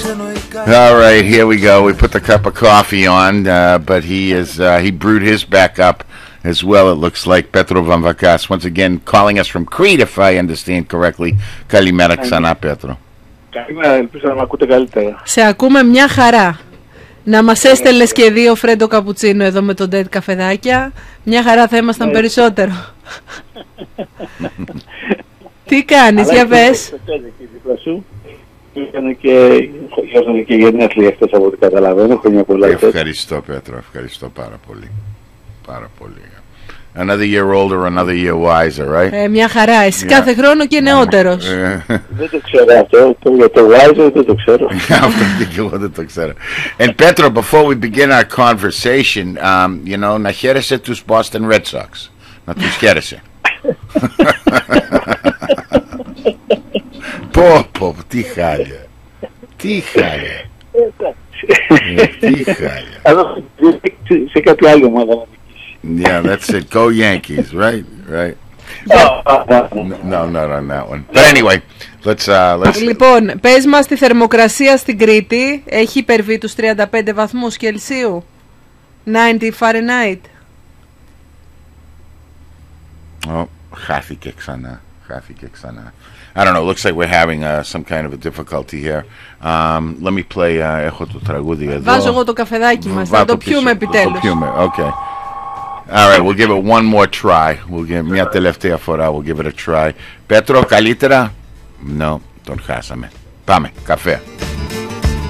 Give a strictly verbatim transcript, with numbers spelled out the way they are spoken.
All right, here we go. We put the cup of coffee on, uh, but he is uh, he brewed his back up as well. It looks like Petro Vamvakas once again calling us from Crete, if I understand correctly. Kalimera ξανά, Petro. Καλημέρα, ελπίζω να με ακούτε καλύτερα. Σε ακούμε μια χαρά. Να μας έστελνες και δύο φρέντο καπουτσίνο εδώ με τον Ντέτ καφεδάκια. Μια χαρά θα ήμασταν ναι. περισσότερο. Τι κάνεις, για πες. Ήταν και, και γενέθλια αυτές από ό,τι καταλαβαίνω. Χρόνια πολλά. Ευχαριστώ, Πέτρο, ευχαριστώ πάρα πολύ. Πάρα πολύ. Another year older, another year wiser, right? Ε, μια χαρά, εσύ yeah. κάθε χρόνο και νεότερος. Δεν το ξέρω αυτό, το, το wiser δεν το ξέρω. Αυτό και εγώ δεν το ξέρω. And Petro, before we begin our conversation, um, you know, να χαίρεσαι τους Boston Red Sox. Να τους χαίρεσαι. Πω, πω, τι χάλια. Τι χάλια. Τι χάλια. Σε κάτι άλλο ομάδα να Yeah, that's it. Go Yankees, right? Right. No, not on that one. But anyway, let's uh, let's. Λοιπόν, πες μας τη θερμοκρασία στην Κρήτη. Έχει υπερβεί τους τριάντα πέντε βαθμούς Κελσίου. ενενήντα Fahrenheit. Oh, χάθηκε ξανά. Χάθηκε ξανά. I don't know. Looks like we're having uh, some kind of a difficulty here. Um, let me play. Uh, έχω το τραγούδι εδώ. Βάζω εγώ το καφεδάκι μας. Θα το πιούμε επιτέλους. Το πιούμε. Okay. All right, we'll give it one more try. We'll give μια τελευταία φορά. We'll give it a try. Πέτρο, καλύτερα? No, τον χάσαμε. Πάμε, καφέ.